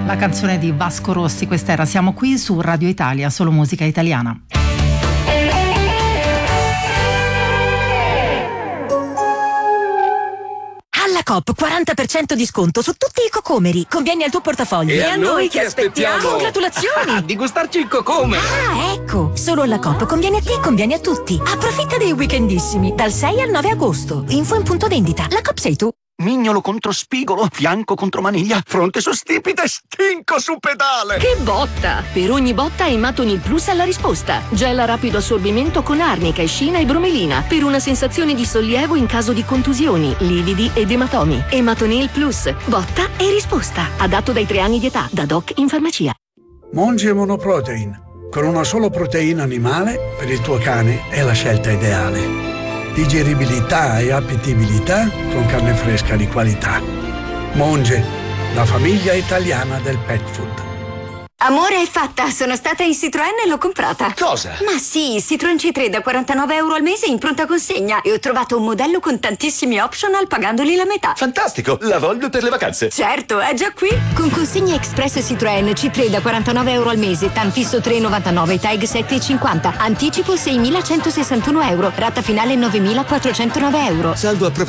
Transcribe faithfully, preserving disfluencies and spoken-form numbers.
La canzone di Vasco Rossi, questa era Siamo qui su Radio Italia, solo musica italiana. Alla Coop quaranta per cento di sconto su tutti i cocomeri. Conviene al tuo portafoglio. E, e a noi che aspettiamo? Congratulazioni! Di gustarci il cocomero. Ah, ecco. Solo alla Coop conviene a te e conviene a tutti. Approfitta dei weekendissimi dal sei al nove agosto. Info in punto vendita. La Coop sei tu. Mignolo contro spigolo, fianco contro maniglia, fronte su stipite, stinco su pedale. Che botta! Per ogni botta Ematonil Plus alla risposta. Gel a rapido assorbimento con arnica, escina e bromelina per una sensazione di sollievo in caso di contusioni, lividi ed ematomi. Ematonil Plus, botta e risposta. Adatto dai tre anni di età, da doc in farmacia. Monge Monoprotein, con una sola proteina animale per il tuo cane è la scelta ideale. Digeribilità e appetibilità con carne fresca di qualità. Monge, la famiglia italiana del pet food. Amore, è fatta, sono stata in Citroën e l'ho comprata. Cosa? Ma sì, Citroën C tre da quarantanove euro al mese in pronta consegna e ho trovato un modello con tantissimi optional pagandoli la metà. Fantastico, la voglio per le vacanze. Certo, è già qui. Con consegna express Citroën C tre da quarantanove euro al mese, TAN fisso tre virgola novantanove, TAG sette virgola cinquanta, anticipo seimilacentosessantuno euro, rata finale novemilaquattrocentonove euro. Saldo approvato.